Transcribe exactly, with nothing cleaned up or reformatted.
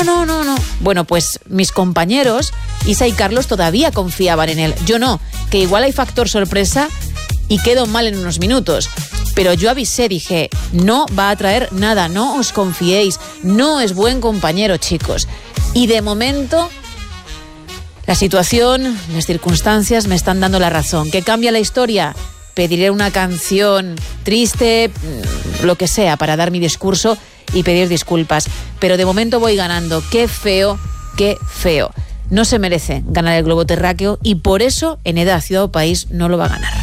no, no, no, no. Bueno, pues mis compañeros, Isa y Carlos, todavía confiaban en él. Yo no, que igual hay factor sorpresa y quedo mal en unos minutos. Pero yo avisé, dije, no va a traer nada, no os confiéis, no es buen compañero, chicos. Y de momento, la situación, las circunstancias me están dando la razón. ¿Que cambia la historia? Pediré una canción triste, lo que sea, para dar mi discurso y pedir disculpas. Pero de momento voy ganando. Qué feo, qué feo. No se merece ganar el globo terráqueo y por eso en Edad Ciudad o País no lo va a ganar.